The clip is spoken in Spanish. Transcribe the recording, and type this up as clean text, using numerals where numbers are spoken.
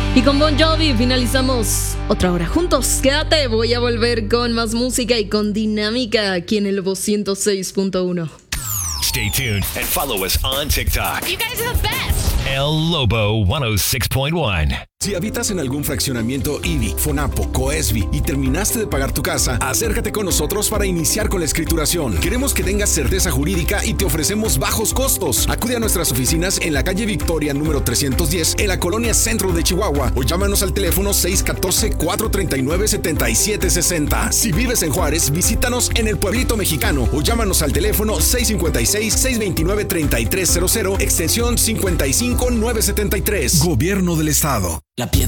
Y con Bon Jovi finalizamos otra hora juntos. Quédate, voy a volver con más música y con dinámica aquí en el Lobo 106.1. Stay tuned and follow us on TikTok. You guys are the best. El Lobo 106.1. Si habitas en algún fraccionamiento IBI, FONAPO, COESBI y terminaste de pagar tu casa, acércate con nosotros para iniciar con la escrituración. Queremos que tengas certeza jurídica y te ofrecemos bajos costos. Acude a nuestras oficinas en la calle Victoria número 310 en la colonia Centro de Chihuahua o llámanos al teléfono 614-439-7760. Si vives en Juárez, visítanos en el Pueblito Mexicano o llámanos al teléfono 656-629-3300, extensión 55973. Gobierno del Estado. La piedra